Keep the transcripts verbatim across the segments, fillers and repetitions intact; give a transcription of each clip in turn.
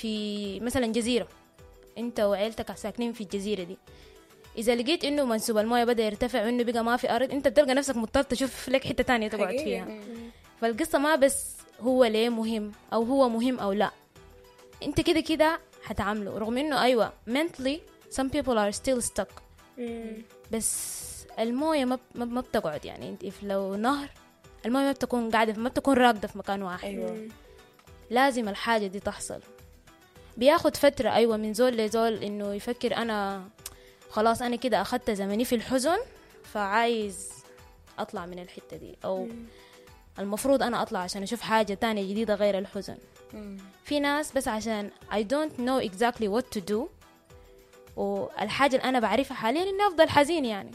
في مثلا جزيرة، انت وعيلتك ساكنين في الجزيرة دي، إذا لقيت إنه منسوب الموية بدأ يرتفع وإنه بقى ما في أرض، أنت بتلقى نفسك مضطر تشوف لك حتة تانية تقعد فيها. فالقصة ما بس هو ليه مهم أو هو مهم أو لا، أنت كده كده حتعامله، رغم إنه أيوة mentally some people are still stuck. بس الموية ما ما بتقعد، يعني أنت لو نهر الموية ما بتكون قاعدة، ما بتكون راكدة في مكان واحد. أيوة. لازم الحاجة دي تحصل، بياخد فترة أيوة من زول لزول إنه يفكر أنا خلاص أنا كده أخدت زمني في الحزن فعايز أطلع من الحتة دي، أو مم. المفروض أنا أطلع عشان أشوف حاجة تانية جديدة غير الحزن. مم. في ناس بس عشان I don't know exactly what to do، والحاجة اللي أنا بعرفها حاليا إني أفضل حزين يعني.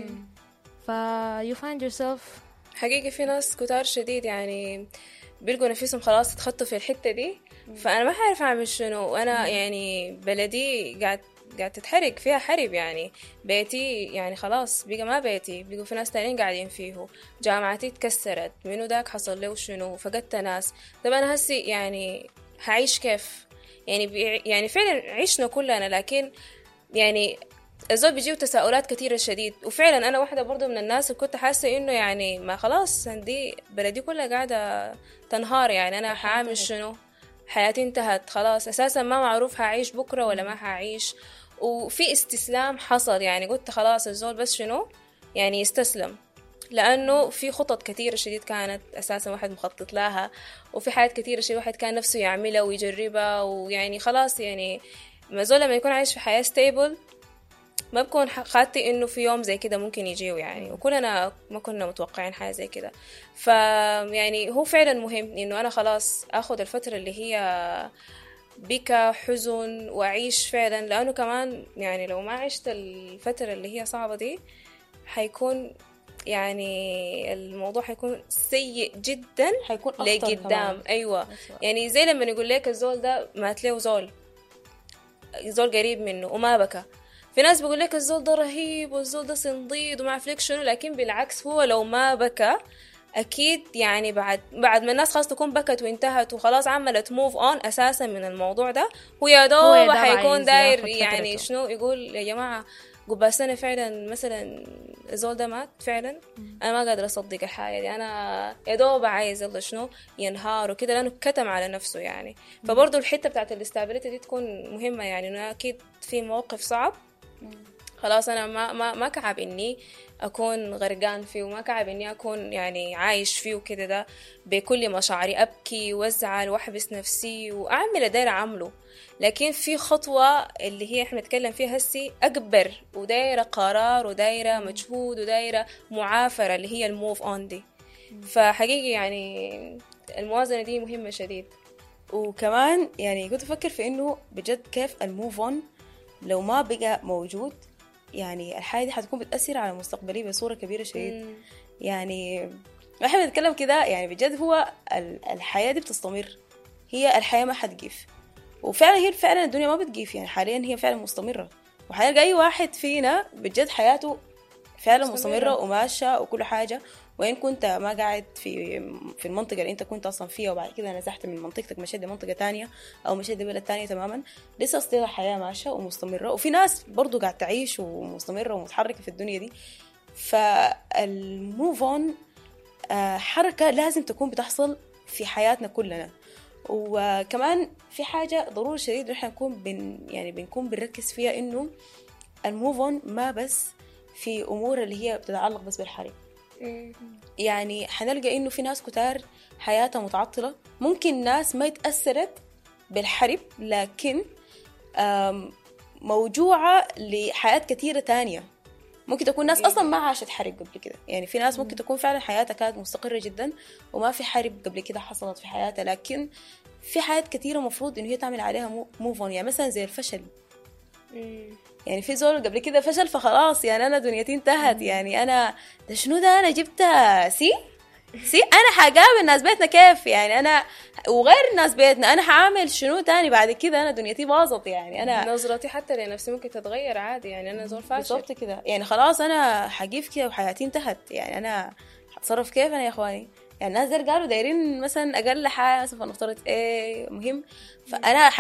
ف you find yourself. حقيقي في ناس كتار شديد يعني بيلقوا نفسهم خلاص اتخطوا في الحتة دي، مم. فأنا ما حعرف أعمل شنو، وأنا مم. يعني بلدي قاعد قاعد تتحرق فيها حرب، يعني بيتي يعني خلاص بقى ما بيتي، بقوا في ناس تانيين قاعدين فيه، جامعتي تكسرت، منو داك حصل له شنو، فقدت ناس. طب أنا هسي يعني هعيش كيف؟ يعني يعني فعلا عشنا كلنا، لكن يعني الزول بيجيو تساؤلات كثيرة شديد. وفعلا أنا واحدة برضو من الناس اللي كنت حاسة إنه يعني ما خلاص عندي بلدي كلها قاعدة تنهار، يعني أنا حعمل شنو؟ حياتي انتهت خلاص، أساسا ما معروف هعيش بكرة ولا ما هعيش. وفي استسلام حصل، يعني قلت خلاص الزول بس شنو يعني يستسلم، لأنه في خطط كثيرة شديد كانت أساسا واحد مخطط لها، وفي حاجات كثيرة شديد واحد كان نفسه يعملها ويجربها، ويعني خلاص يعني ما زول لما يكون عايش في حياة ستيبل ما بكون خاطي إنه في يوم زي كده ممكن يجيه يعني، وكلنا ما كنا متوقعين حاجة زي كده. فيعني هو فعلا مهم إنه أنا خلاص أخذ الفترة اللي هي بكى حزن وأعيش فعلا، لأنه كمان يعني لو ما عشت الفترة اللي هي صعبة دي حيكون يعني الموضوع حيكون سيء جدا، حيكون لقدام. أيوة يعني زي لما نقول لك الزول ده مات له زول زول قريب منه وما بكى، في ناس بيقول لك الزول ده رهيب والزول ده صنديد وما عارف شنو، لكن بالعكس هو لو ما بكى أكيد يعني بعد بعد ما الناس خلاص تكون بكت وانتهت وخلاص عملت موف اون أساسا من الموضوع ده، ويا دوب حيكون داير يعني شنو يقول يا جماعة قبل سنة فعلا مثلا الزول ده مات فعلا، أنا ما قادر أصدق الحاجة دي، أنا يا دوب عايز يلا شنو ينهار وكده، لأنه كتم على نفسه يعني. فبرضو الحتة بتاعت الاستابيليتي دي تكون مهمة، يعني إنه أكيد في موقف صعب خلاص أنا ما ما ما كعب إني أكون غرقان فيه، وما كعب إني أكون يعني عايش فيه وكده ده بكل مشاعري، أبكي وأزعل وأحبس نفسي وأعمل دايرة عمله. لكن في خطوة اللي هي إحنا نتكلم فيها هسي أكبر، ودايرة قرار ودايرة مجهود ودايرة معافرة اللي هي الموف أون دي. فحقيقي يعني الموازنة دي مهمة شديد. وكمان يعني كنت أفكر في إنه بجد كيف الموف أون لو ما بقى موجود، يعني الحياة دي حتكون بتأثر على مستقبلي بصورة كبيرة شديد. مم. يعني احنا بنتكلم كده يعني بجد هو الحياة دي بتستمر، هي الحياة ما حتقيف، وفعلا هي فعلا الدنيا ما بتقيف، يعني حاليا هي فعلا مستمرة، وحاليا أي واحد فينا بجد حياته فعلا مستمرة, مستمرة وماشية وكل حاجة. وإن كنت ما قاعد في في المنطقة اللي أنت كنت أصلا فيها وبعد كده نزحت من منطقتك مشيت لمنطقة تانية أو مشيت لبلد تانية تماما، لسه أصلا الحياة ماشية ومستمرة، وفي ناس برضو قاعد تعيش ومستمرة ومتحركة في الدنيا دي. فالموف أون حركة لازم تكون بتحصل في حياتنا كلنا. وكمان في حاجة ضروري شديد نحن نكون بن يعني بنكون بنركز فيها، إنه الموف أون ما بس في أمور اللي هي بتتعلق بس بالحرب. يعني حنلقى إنه في ناس كتار حياتها متعطلة، ممكن ناس ما يتأثرت بالحرب لكن موجوعة لحياة كثيرة تانية. ممكن تكون ناس أصلا ما عاشت حرب قبل كده، يعني في ناس ممكن تكون فعلا حياتها كانت مستقرة جدا وما في حرب قبل كده حصلت في حياتها، لكن في حياة كثيرة مفروض إنه هي تعمل عليها موف أون. يعني مثلا زي الفشل، يعني في زول قبل كده فشل فخلاص يعني أنا دنيتي انتهت، يعني أنا ده شنو ده أنا جبت سي سي أنا حقابل ناس بيتنا كيف، يعني أنا وغير الناس بيتنا أنا حعمل شنو تاني بعد كده، أنا دنيتي باظت، يعني أنا نظرتي حتى لنفسي ممكن تتغير عادي، يعني أنا زول فاشل بالضبط كده، يعني خلاص أنا حقيف كده وحياتي انتهت، يعني أنا حتصرف كيف أنا يا إخواني؟ يعني الناس دول قالوا دايرين مثلا أقل حاجة مثلا نفترض إيه مهم، فأنا